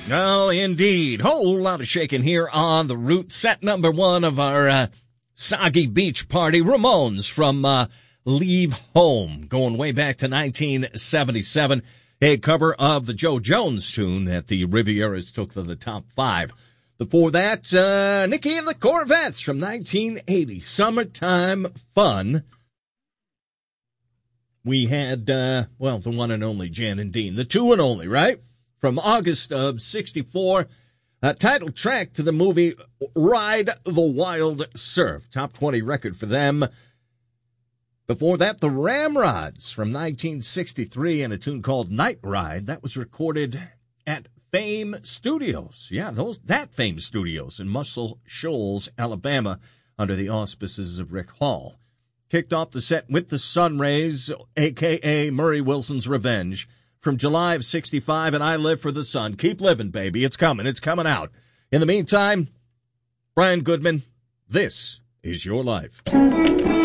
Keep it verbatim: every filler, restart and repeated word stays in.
Oh, indeed. Whole lot of shaking here on the route. Set number one of our uh, Soggy Beach party. Ramones from uh, Leave Home, going way back to nineteen seventy-seven. A cover of the Joe Jones tune that the Rivieras took to the top five. Before that, uh, Nikki and the Corvettes from nineteen eighty. Summertime Fun. We had, uh, well, the one and only Jan and Dean. The two and only, right? From August of sixty-four, a title track to the movie Ride the Wild Surf. Top twenty record for them. Before that, the Ramrods from nineteen sixty-three and a tune called Night Ride. That was recorded at Fame Studios. Yeah, those that Fame Studios in Muscle Shoals, Alabama, under the auspices of Rick Hall. Kicked off the set with the Sunrays, a k a. Murray Wilson's Revenge. From July of sixty-five, and I Live for the Sun. Keep living, baby. It's coming. It's coming out. In the meantime, Brian Goodman, this is your life.